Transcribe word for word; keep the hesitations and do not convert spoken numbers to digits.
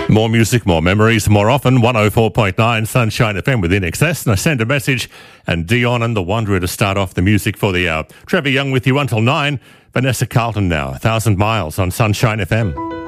More music, more memories, more often. one oh four point nine Sunshine F M with In Excess. And I send a message. And Dion and the Wanderer to start off the music for the hour. Trevor Young with you until nine. Vanessa Carlton now. A thousand miles on Sunshine F M.